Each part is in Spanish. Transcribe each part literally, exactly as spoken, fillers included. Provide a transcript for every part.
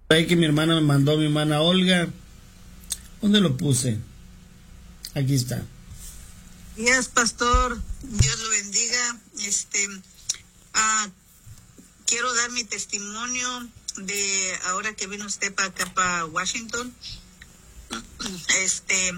Ahí que mi hermana me mandó, mi hermana Olga. ¿Dónde lo puse? Aquí está. Días, pastor. Dios lo bendiga. Este, ah, quiero dar mi testimonio de ahora que vino usted para acá, para Washington. Este,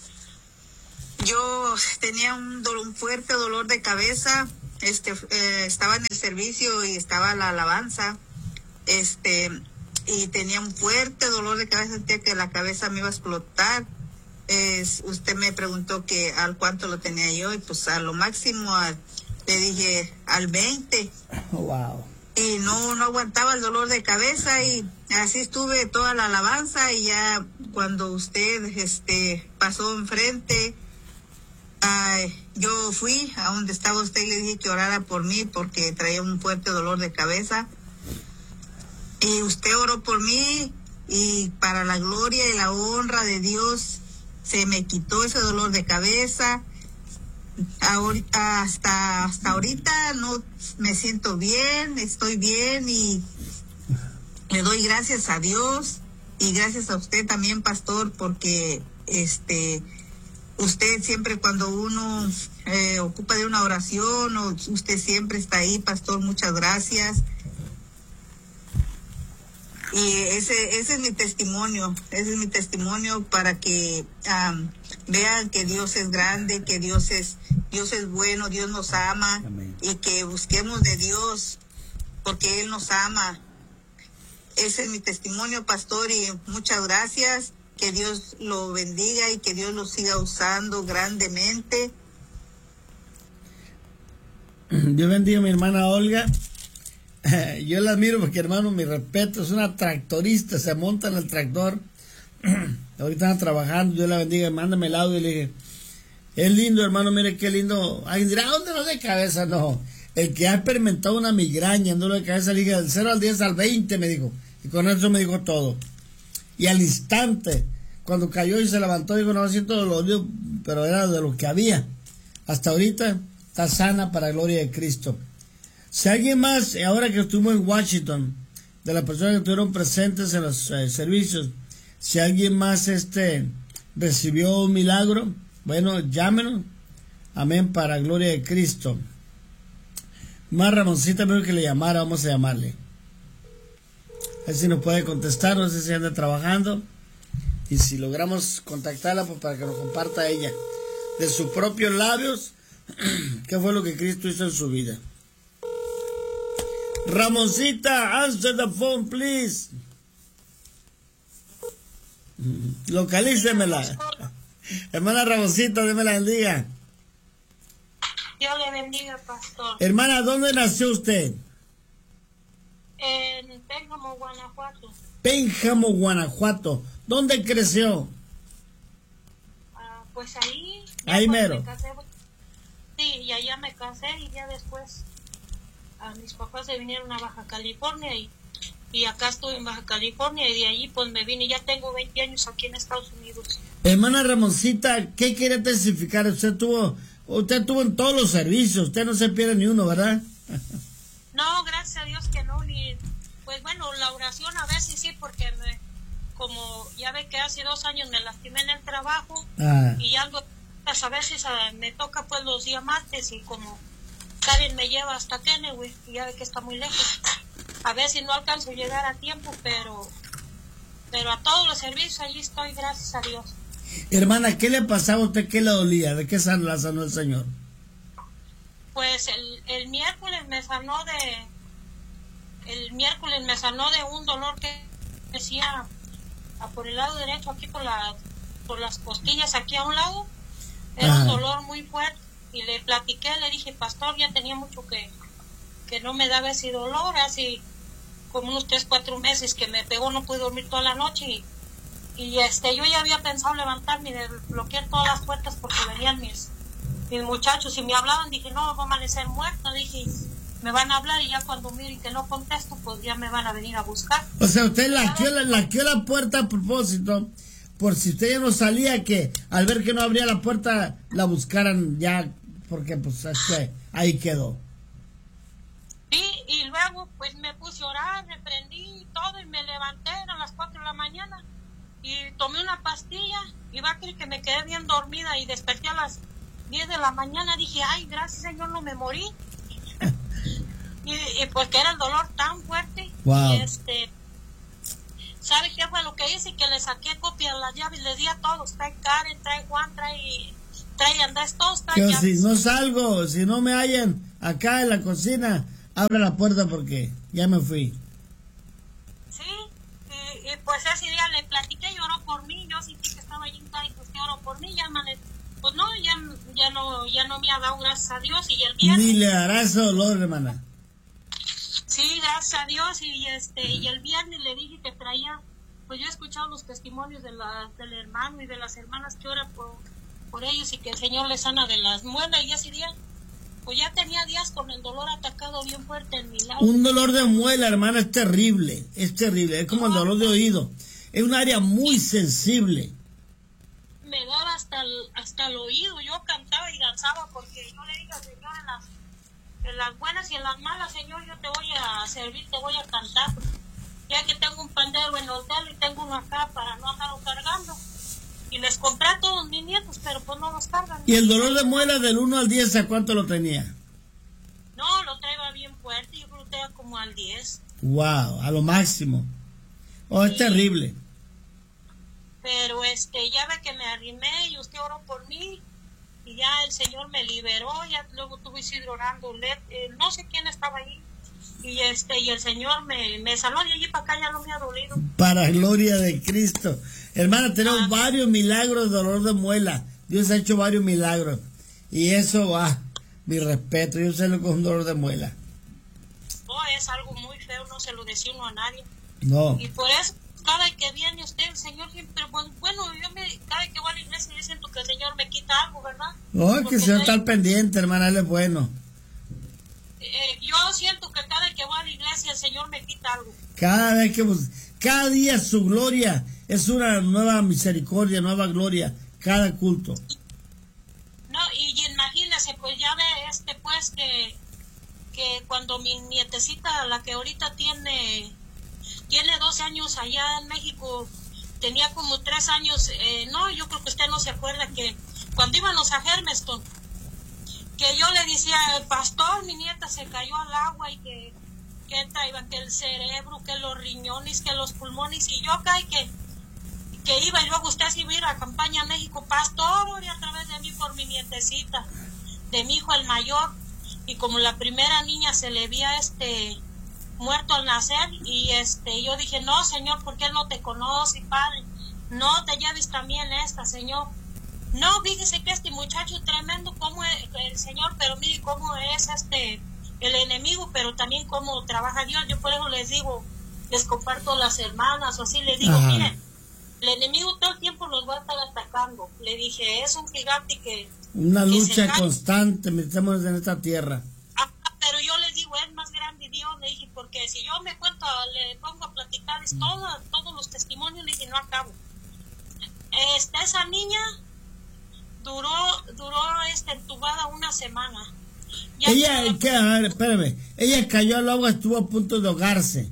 yo tenía un, dolor, un fuerte dolor de cabeza. Este, eh, estaba en el servicio y estaba la alabanza. Este, y tenía un fuerte dolor de cabeza, sentía que la cabeza me iba a explotar. Es, usted me preguntó que al cuánto lo tenía yo, y pues a lo máximo a, le dije al veinte. Wow. Y no, no aguantaba el dolor de cabeza, y así estuve toda la alabanza. Y ya cuando usted este pasó enfrente, uh, yo fui a donde estaba usted y le dije que orara por mí porque traía un fuerte dolor de cabeza. Y usted oró por mí, y para la gloria y la honra de Dios se me quitó ese dolor de cabeza. Ahorita, hasta, hasta ahorita no me siento bien, estoy bien, y le doy gracias a Dios y gracias a usted también, pastor, porque este usted siempre cuando uno eh, ocupa de una oración, o usted siempre está ahí, pastor. Muchas gracias. Y ese ese es mi testimonio, ese es mi testimonio para que um, vean que Dios es grande, que Dios es Dios es bueno, Dios nos ama. Amén. Y que busquemos de Dios porque Él nos ama. Ese es mi testimonio, pastor, y muchas gracias. Que Dios lo bendiga y que Dios lo siga usando grandemente. Dios bendiga a mi hermana Olga. Yo la admiro porque, hermano, mi respeto, es una tractorista, se monta en el tractor. Ahorita están trabajando, Dios la bendiga, mándame el audio. Y le dije, es lindo, hermano, mire qué lindo. Ay, dirá, ¿dónde no de cabeza? No, el que ha experimentado una migraña en dolor de cabeza, le dije, del cero al diez al veinte, me dijo, y con eso me dijo todo. Y al instante, cuando cayó y se levantó, dijo, no, siento dolor, pero era de lo que había. Hasta ahorita está sana para la gloria de Cristo. Si alguien más, ahora que estuvimos en Washington, de las personas que estuvieron presentes en los eh, servicios, si alguien más este recibió un milagro, bueno, llámenos. Amén, para gloria de Cristo. Más Ramoncita me dijo que le llamara, vamos a llamarle. A ver si nos puede contestar, no sé si anda trabajando. Y si logramos contactarla, pues para que nos comparta ella, de sus propios labios, qué fue lo que Cristo hizo en su vida. Ramoncita, answer the phone, please. Localícemela. Hermana Ramoncita, Dios me la bendiga. Dios le bendiga, pastor. Hermana, ¿dónde nació usted? En Pénjamo, Guanajuato. Pénjamo, Guanajuato. ¿Dónde creció? Uh, pues ahí. Ahí mero. Me casé, sí, y allá me casé, y ya después a mis papás se vinieron a Baja California, y, y acá estuve en Baja California, y de allí pues me vine. Ya tengo veinte años aquí en Estados Unidos. Hermana Ramoncita, ¿qué quiere testificar? Usted tuvo, usted tuvo en todos los servicios, usted no se pierde ni uno, ¿verdad? No, gracias a Dios que no, ni, pues bueno, la oración a veces sí, porque me, como ya ve que hace dos años me lastimé en el trabajo, ah. y algo, pues a veces a, me toca pues los días martes, y como Karen me lleva hasta Kennewick, y ya ve que está muy lejos, a veces no alcanzo a llegar a tiempo, pero, pero a todos los servicios allí estoy, gracias a Dios. Hermana, ¿qué le pasaba a usted? ¿Qué le dolía? ¿De qué la sanó el Señor? Pues el, el miércoles me sanó de el miércoles me sanó de un dolor que decía a por el lado derecho, aquí por la por las costillas, aquí a un lado. Era Ajá. un dolor muy fuerte, y le platiqué, le dije, pastor, ya tenía mucho que que no me daba ese dolor, así como unos tres, cuatro meses que me pegó, no pude dormir toda la noche, y, y este yo ya había pensado levantarme y de bloquear todas las puertas porque venían mis mis muchachos y me hablaban. Dije, no, voy a amanecer muerta. Dije, me van a hablar, y ya cuando miren que no contesto, pues ya me van a venir a buscar. O sea, usted laqueó la, laqueó la puerta a propósito, por si usted ya no salía, que al ver que no abría la puerta, la buscaran ya, porque pues este, ahí quedó. Sí, y luego pues me puse a orar, me prendí y todo, y me levanté, eran las y tomé una pastilla y va a creer que me quedé bien dormida y desperté a las diez de la mañana. Dije, ay, gracias Señor, no me morí. y, y pues que era el dolor tan fuerte. Wow. Y este, ¿sabe qué fue lo que hice? Que le saqué copia de las llaves, le di a todos, trae Karen, trae Juan, trae, trae Andrés, todos traen Pero si llaves. no salgo, si no me hallan acá en la cocina, abre la puerta porque ya me fui. Sí, y, y pues ese día le platiqué, lloró por mí, yo sentí que estaba allí y pues lloró por mí, ya mane, pues no, ya, ya no, ya no me ha dado, gracias a Dios, y el viernes. Ni le hará ese dolor, hermana. Sí, gracias a Dios, y este, y el viernes le dije que traía, pues yo he escuchado los testimonios de la, del hermano y de las hermanas que oran por, por ellos y que el Señor les sana de las muelas, y ese día, pues ya tenía días con el dolor atacado bien fuerte en mi lado. Un dolor de muela, hermana, es terrible, es terrible, es como el dolor de oído. Es un área muy sensible. Me daba hasta el, hasta el oído, yo cantaba y danzaba porque yo le dije al Señor en las, en las buenas y en las malas, Señor, yo te voy a servir, te voy a cantar, ya que tengo un pandero en el hotel y tengo uno acá para no andarlo cargando. Y les compré a todos mis nietos, pero pues no los cargan. ¿Y el dolor de muela del uno al diez a cuánto lo tenía? No, lo traía bien fuerte, yo creo que era como al diez. Wow, a lo máximo. Oh, es Sí. terrible. Pero este, ya ve que me arrimé y usted oró por mí y ya el Señor me liberó, ya luego tuve Isidro orando, eh, no sé quién estaba ahí, y este, y el Señor me, me sanó de allí para acá, ya no me ha dolido. Para gloria de Cristo. Hermana, tenemos Ah. varios milagros de dolor de muela. Dios ha hecho varios milagros. Y eso, ah, mi respeto. Yo sé lo que es un dolor de muela. Oh, es algo muy feo, no se lo decía uno a nadie. No. Y por eso, cada que viene usted, el Señor siempre, pues, bueno, yo me, cada que voy a la iglesia, yo siento que el Señor me quita algo, ¿verdad? No, es que Porque el Señor no está hay- al pendiente, hermana, Él es bueno. eh, yo siento que cada que voy a la iglesia, el Señor me quita algo. Cada vez que, bus- cada día su gloria es una nueva misericordia, nueva gloria, cada culto. No, y, y imagínese, pues ya ve este, pues que, que cuando mi nietecita, la que ahorita tiene, tiene doce años allá en México, tenía como tres años, eh, no, yo creo que usted no se acuerda que cuando íbamos a Hermeston, que yo le decía, pastor, mi nieta se cayó al agua y que, que traía que el cerebro, que los riñones, que los pulmones, y yo acá y que, que iba, y luego usted se iba a ir a campaña a México, pastor, ore a través de mí por mi nietecita, de mi hijo el mayor, y como la primera niña se le había este muerto al nacer, y este yo dije, no, Señor, porque él no te conoce, Padre, no te lleves también esta, Señor. No, fíjese que este muchacho tremendo como es el Señor, pero mire cómo es este el enemigo, pero también cómo trabaja Dios. Yo por eso les digo, les comparto a las hermanas, o así les digo, Ajá. miren, el enemigo todo el tiempo los va a estar atacando. Le dije, es un gigante que... Una que se lucha cae. constante, metemos en esta tierra. Ah, pero yo les digo, es más grande Dios, le dije, porque si yo me cuento, le pongo a platicarles todo, todos los testimonios, le dije, no acabo. Este, esa niña duró, duró este, entubada una semana. Ya Ella, que- ¿qué? A ver, espérame. Ella cayó al agua, estuvo a punto de ahogarse.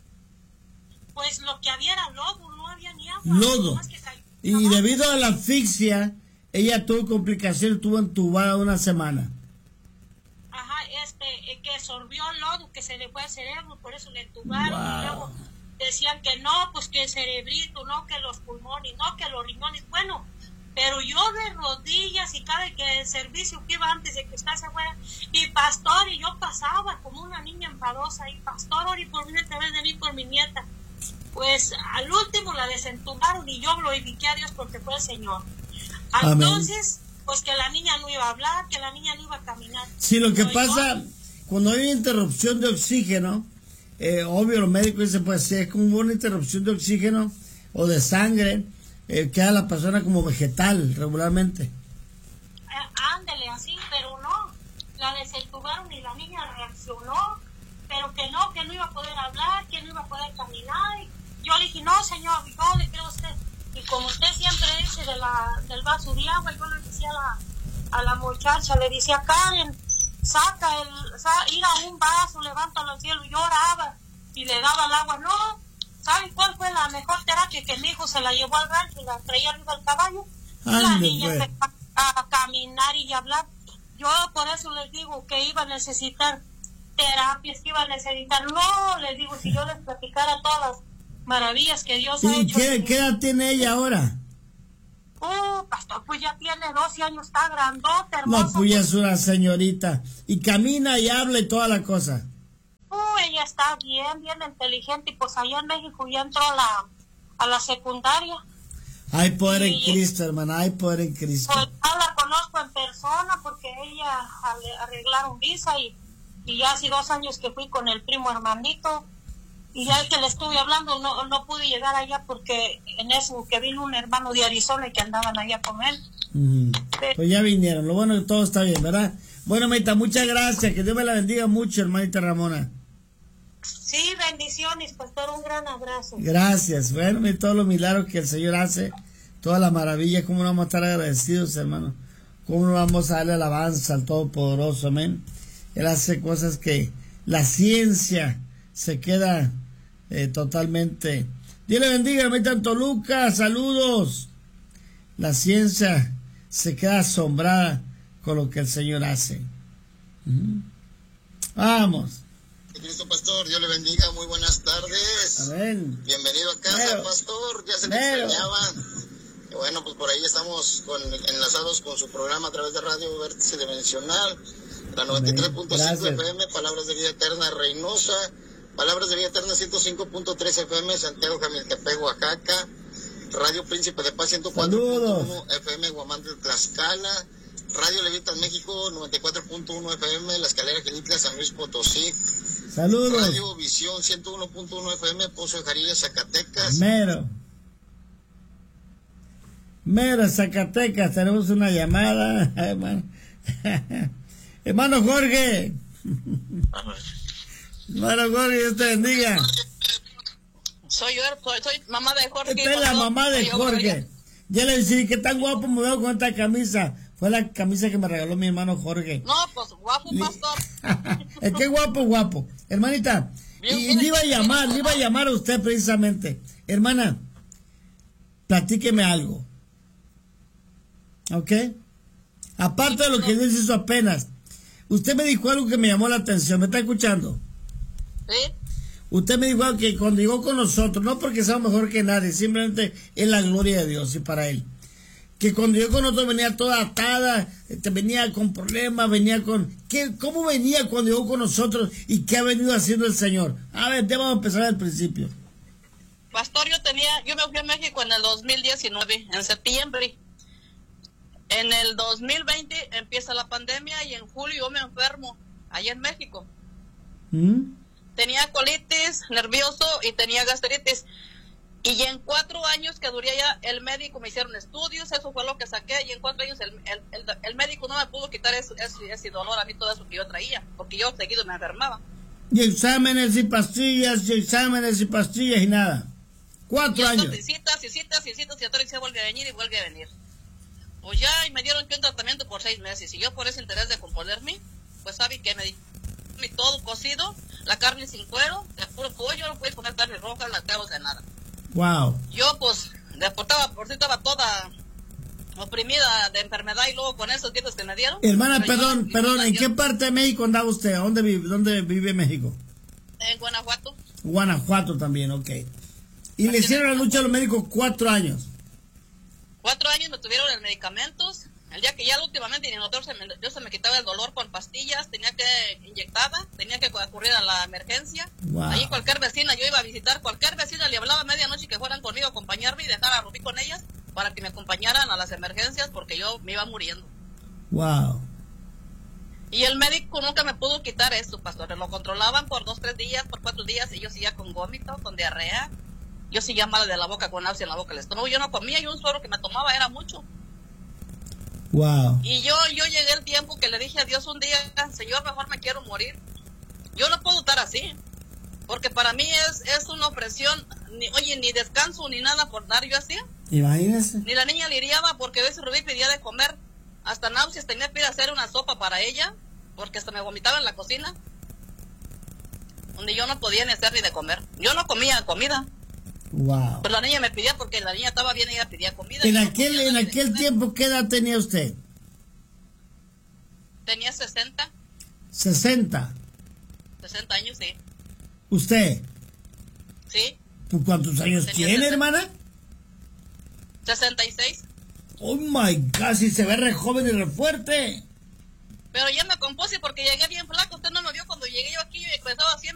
Pues lo que había era lodo, no había ni agua. Lodo. nomás que cayó. Y debido a la asfixia, ella tuvo complicaciones, estuvo entubada una semana. Ajá, este, eh, que sorbió lodo, que se le fue el cerebro, por eso le entubaron. Wow. Y luego decían que no, pues que el cerebrito, no, que los pulmones, no, que los riñones. Bueno, pero yo de rodillas y cada que el servicio que iba antes de que usted se fuera, y pastor, y yo pasaba como una niña enfadosa, y pastor, ore por mí, a vez de mí, por mi nieta. Pues al último la desentubaron y yo glorifiqué a Dios porque fue el Señor. Amén. Entonces, pues que la niña no iba a hablar, que la niña no iba a caminar. Sí, lo que Pero pasa, yo- cuando hay interrupción de oxígeno, eh, obvio, los médicos dicen, pues si es como una interrupción de oxígeno o de sangre, eh, queda la persona como vegetal regularmente. Eh, ándele así, pero no, la desentubaron y la niña reaccionó, pero que no, que no iba a poder hablar, que no iba a poder caminar. Y yo le dije, no, señor, yo le creo a usted. Y como usted siempre dice de la, del vaso de agua, yo le decía a la, a la muchacha, le decía, Karen, saca el, sa, ir a un vaso, levántalo al cielo, y yo oraba y le daba el agua, no, ¿sabe cuál fue la mejor terapia? Que mi hijo se la llevó al rancho y la traía arriba al caballo. Ande, la niña pues. empezó a, a caminar y a hablar. Yo por eso les digo que iba a necesitar terapias, que iba a necesitar. No, les digo, si yo les platicara todas las maravillas que Dios ha ¿Y hecho. qué, qué edad tiene ella ahora? Oh, pastor, pues ya tiene doce años, está grandote, hermoso. No, pues ya es una señorita. Y camina y habla y toda la cosa. Oh, ella está bien, bien inteligente. Y pues allá en México ya entró a la, a la secundaria. Hay poder en Sí. Cristo, hermana, hay poder en Cristo. Pues ya la conozco en persona porque ella arre- arreglaron visa y, y ya hace dos años que fui con el primo hermanito. Y ya que le estuve hablando, no, no pude llegar allá porque en eso que vino un hermano de Arizona y que andaban allá con él. Ujú. Sí. Pues ya vinieron, lo bueno es que todo está bien, ¿verdad? Bueno, Meita, muchas gracias, que Dios me la bendiga mucho, hermanita Ramona. Sí, bendiciones, pastor, un gran abrazo. Gracias, bueno, y todos los milagros que el Señor hace, todas las maravillas, cómo no vamos a estar agradecidos, hermano, cómo no vamos a darle alabanza al Todopoderoso, amén. Él hace cosas que la ciencia se queda eh, totalmente. Dios le bendiga, hermanita en Toluca, saludos. La ciencia se queda asombrada con lo que el Señor hace. Ujú. Vamos. Cristo, pastor, Dios le bendiga, muy buenas tardes. Amén. Bienvenido a casa, Mero. pastor, ya se le Mero. extrañaba. Y bueno, pues por ahí estamos con, enlazados con su programa a través de Radio Vértice Dimensional, la noventa y tres punto cinco Gracias. F M, Palabras de Vida Eterna Reynosa, Palabras de Vida Eterna ciento cinco punto tres F M, Santiago Jamiltepec, Oaxaca, Radio Príncipe de Paz ciento cuatro punto uno F M, Guamantla, Tlaxcala, Radio Levitas México noventa y cuatro punto uno F M, La Escalera Gilitla, San Luis Potosí, Saludos. Radio Visión ciento uno punto uno F M, Pozo de Jarillas, Zacatecas. Mero. Mero, Zacatecas, tenemos una llamada, hermano. Hermano Jorge. Hermano Jorge, Dios te bendiga. Soy yo, soy, soy mamá de Jorge. Esta es la pastor. mamá de Soy yo, Jorge. Ya le decía que tan guapo me veo con esta camisa. Fue la camisa que me regaló mi hermano Jorge. No, pues guapo, pastor. Es que guapo, guapo. Hermanita, y, y le iba a llamar, le iba a llamar a usted precisamente. Hermana, platíqueme algo. ¿Ok? Aparte de lo que Dios hizo apenas, usted me dijo algo que me llamó la atención. ¿Me está escuchando? ¿Sí? Usted me dijo algo que cuando llegó con nosotros, no porque sea mejor que nadie, simplemente es la gloria de Dios y para Él. Que cuando llegó con nosotros venía toda atada, este, venía con problemas, venía con... ¿qué, ¿Cómo venía cuando llegó con nosotros y qué ha venido haciendo el Señor? A ver, ya vamos a empezar al principio. Pastor, yo tenía, yo me fui a México en el dos mil diecinueve, en septiembre. En el dos mil veinte empieza la pandemia y en julio yo me enfermo, allá en México. ¿Mm? Tenía colitis, nervioso y tenía gastritis. Y en cuatro años que duré allá, el médico me hicieron estudios, eso fue lo que saqué, y en cuatro años el, el, el, el médico no me pudo quitar ese, ese, ese dolor a mí, todo eso que yo traía, porque yo seguido me enfermaba. Y exámenes y pastillas, y exámenes y pastillas y nada. Cuatro Y años. entonces, citas y citas y citas y otra se vuelve a venir y vuelve a venir. Pues ya, y me dieron que un tratamiento por seis meses, y yo por ese interés de componerme, pues sabe que me di todo cocido, la carne sin cuero, de puro pollo, no pude poner carne roja, la clavos de nada. Wow. Yo pues, deportaba, por si estaba toda oprimida de enfermedad y luego con esos dientes que me dieron. Hermana, me perdón, llevaron- perdón, ¿en yo- qué parte de México andaba usted? ¿A ¿Dónde vive, dónde vive México? En Guanajuato. Guanajuato también, ok. Y le hicieron la lucha a los médicos cuatro años. Cuatro años me tuvieron en medicamentos. El día que ya últimamente ni notar se me, yo se me quitaba el dolor con pastillas, tenía que inyectada, tenía que acudir a la emergencia. Wow. Ahí cualquier vecina, yo iba a visitar, cualquier vecina le hablaba a medianoche que fueran conmigo a acompañarme y dejar a Rubí con ellas para que me acompañaran a las emergencias porque yo me iba muriendo. Wow. Y el médico nunca me pudo quitar eso, pastor. Lo controlaban por dos, tres días, por cuatro días, y yo seguía con vómito, con diarrea. Yo seguía mal de la boca, con náusea en la boca, el estómago. Yo no comía, y un suero que me tomaba era mucho. Wow. Y yo, yo llegué el tiempo que le dije a Dios un día, Señor, mejor me quiero morir. Yo no puedo estar así, porque para mí es, es una opresión, ni, oye, ni descanso ni nada por dar yo así. Imagínese. Ni la niña liriaba porque a veces Rubí pedía de comer, hasta náuseas, tenía que ir a hacer una sopa para ella, porque hasta me vomitaba en la cocina, donde yo no podía ni hacer ni de comer. Yo no comía comida. Wow. Pero la niña me pedía porque la niña estaba bien y ella pedía comida. En y aquel, comía, en aquel tiempo, ¿qué edad tenía usted? Tenía sesenta. sesenta. sesenta años, sí. ¿Usted? Sí. ¿Tú cuántos años Tenía tiene, sesenta. hermana? sesenta y seis. Oh my God, si se ve re joven y re fuerte. Pero ya me compuse porque llegué bien flaco. Usted no me vio cuando llegué yo aquí y pesaba cien